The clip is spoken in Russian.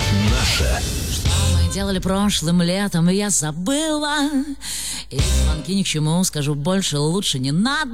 Наше. Что мы делали прошлым летом, я забыла. И звонки ни к чему, скажу больше, лучше не надо.